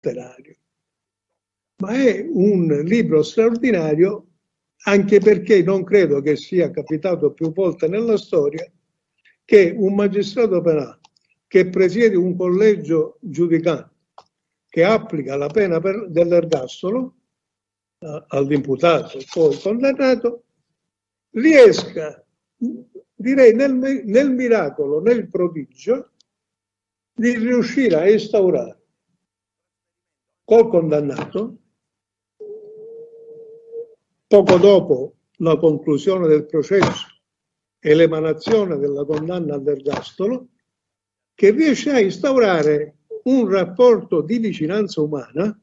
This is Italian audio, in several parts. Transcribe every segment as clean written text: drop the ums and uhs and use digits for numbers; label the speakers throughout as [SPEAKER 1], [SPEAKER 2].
[SPEAKER 1] letterario, ma è un libro straordinario anche perché non credo che sia capitato più volte nella storia che un magistrato penale che presiede un collegio giudicante che applica la pena dell'ergastolo all'imputato poi condannato riesca, direi nel miracolo, nel prodigio, di riuscire a instaurare col condannato, poco dopo la conclusione del processo e l'emanazione della condanna all'ergastolo, che riesce a instaurare un rapporto di vicinanza umana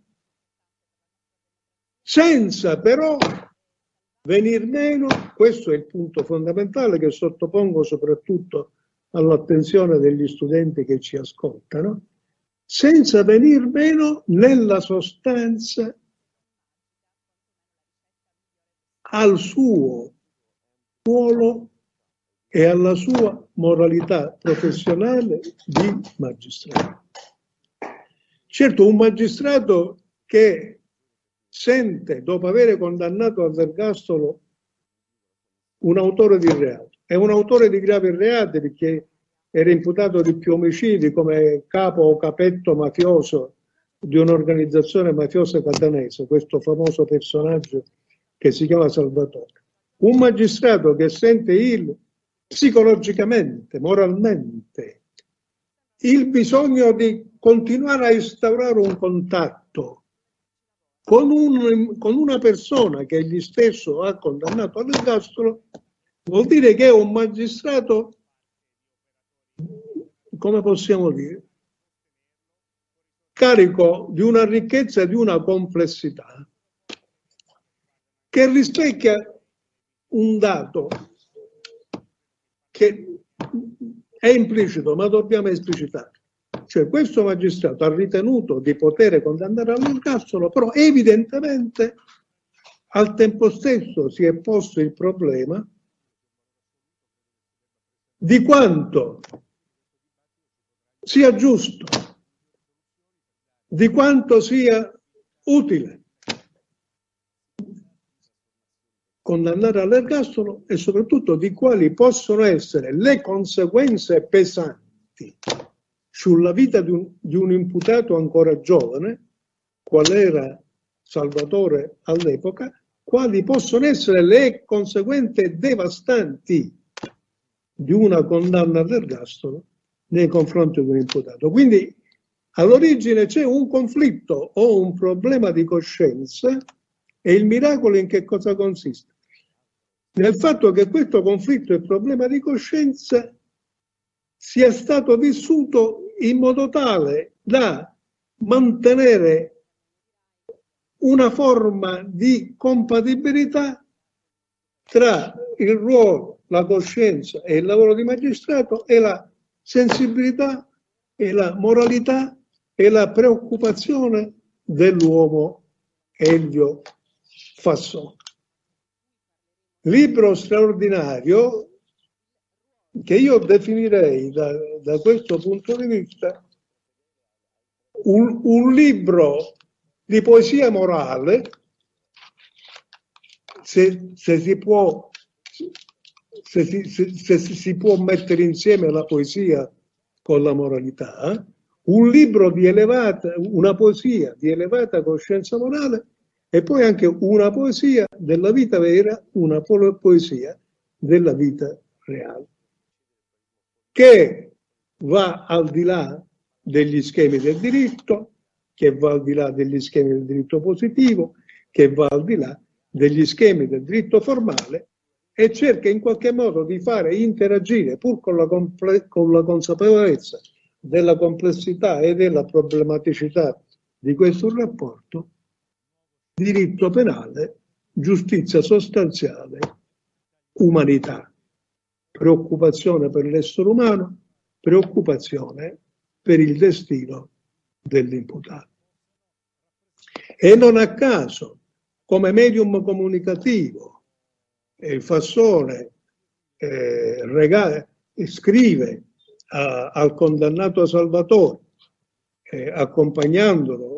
[SPEAKER 1] senza però venir meno, questo è il punto fondamentale che sottopongo soprattutto all'attenzione degli studenti che ci ascoltano, senza venir meno nella sostanza al suo ruolo e alla sua moralità professionale di magistrato. Certo, un magistrato che sente, dopo aver condannato all'ergastolo un autore di reato, è un autore di gravi reati perché era imputato di più omicidi come capo o capetto mafioso di un'organizzazione mafiosa catanese, questo famoso personaggio che si chiama Salvatore. Un magistrato che sente psicologicamente, moralmente, il bisogno di continuare a instaurare un contatto con una persona che egli stesso ha condannato all'ergastolo, vuol dire che è un magistrato, come possiamo dire, carico di una ricchezza e di una complessità che rispecchia un dato che è implicito, ma dobbiamo esplicitare. Cioè questo magistrato ha ritenuto di poter condannare all'ergastolo, però evidentemente al tempo stesso si è posto il problema di quanto sia giusto, di quanto sia utile condannare all'ergastolo e soprattutto di quali possono essere le conseguenze pesanti sulla vita di un imputato ancora giovane, qual era Salvatore all'epoca, quali possono essere le conseguenze devastanti di una condanna all'ergastolo nei confronti di un imputato. Quindi all'origine c'è un conflitto o un problema di coscienza e il miracolo in che cosa consiste? Nel fatto che questo conflitto e problema di coscienza sia stato vissuto in modo tale da mantenere una forma di compatibilità tra il ruolo, la coscienza e il lavoro di magistrato e la sensibilità e la moralità e la preoccupazione dell'uomo Elio Fassone. Libro straordinario che io definirei da questo punto di vista un libro di poesia morale, se si può mettere insieme la poesia con la moralità, un libro di una poesia di elevata coscienza morale e poi anche una poesia della vita vera, una poesia della vita reale, che va al di là degli schemi del diritto, che va al di là degli schemi del diritto positivo, che va al di là degli schemi del diritto formale e cerca in qualche modo di fare interagire, pur con la consapevolezza della complessità e della problematicità di questo rapporto, diritto penale, giustizia sostanziale, umanità, preoccupazione per l'essere umano, preoccupazione per il destino dell'imputato. E non a caso, come medium comunicativo, Fassone scrive al condannato Salvatore, accompagnandolo